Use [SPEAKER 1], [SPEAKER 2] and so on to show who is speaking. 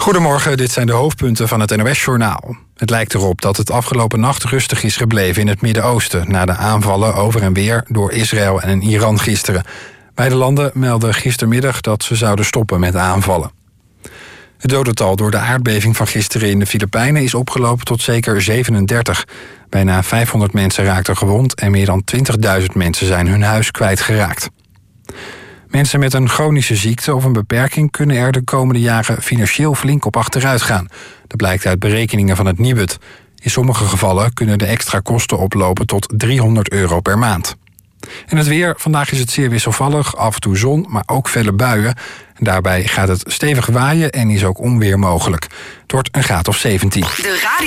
[SPEAKER 1] Goedemorgen, dit zijn de hoofdpunten van het NOS-journaal. Het lijkt erop dat het afgelopen nacht rustig is gebleven in het Midden-Oosten... na de aanvallen over en weer door Israël en Iran gisteren. Beide landen melden gistermiddag dat ze zouden stoppen met aanvallen. Het dodental door de aardbeving van gisteren in de Filipijnen is opgelopen tot zeker 37. Bijna 500 mensen raakten gewond en meer dan 20.000 mensen zijn hun huis kwijtgeraakt. Mensen met een chronische ziekte of een beperking kunnen er de komende jaren financieel flink op achteruit gaan. Dat blijkt uit berekeningen van het Nibud. In sommige gevallen kunnen de extra kosten oplopen tot €300 per maand. En het weer. Vandaag is het zeer wisselvallig, af en toe zon, maar ook felle buien. En daarbij gaat het stevig waaien en is ook onweer mogelijk. Het wordt een graad of 17.